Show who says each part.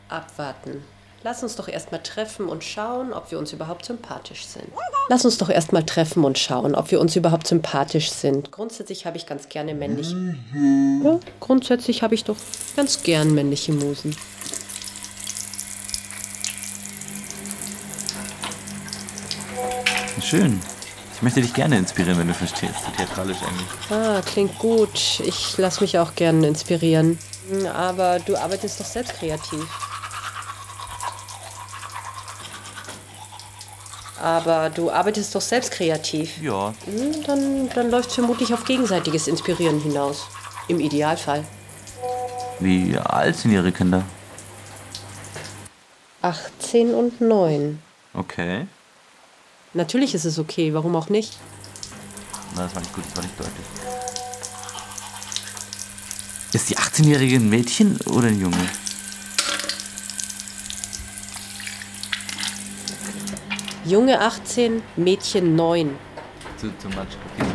Speaker 1: Abwarten. Lass uns doch erstmal treffen und schauen, ob wir uns überhaupt sympathisch sind. Lass uns doch erstmal treffen und schauen, ob wir uns überhaupt sympathisch sind. Grundsätzlich habe ich ganz gerne männliche... Ja, grundsätzlich habe ich doch ganz gern männliche Musen.
Speaker 2: Schön. Ich möchte dich gerne inspirieren, wenn du verstehst. So theatralisch eigentlich.
Speaker 1: Ah, klingt gut. Ich lass mich auch gerne inspirieren. Aber du arbeitest doch selbst kreativ.
Speaker 2: Ja.
Speaker 1: Dann läuft es vermutlich auf gegenseitiges Inspirieren hinaus. Im Idealfall.
Speaker 2: Wie alt sind ihre Kinder?
Speaker 1: 18 und 9.
Speaker 2: Okay.
Speaker 1: Natürlich ist es okay, warum auch nicht?
Speaker 2: Na, das war nicht gut, das war nicht deutlich. Ist die 18-Jährige ein Mädchen oder ein Junge?
Speaker 1: Junge 18, Mädchen 9.
Speaker 2: Too much. Okay.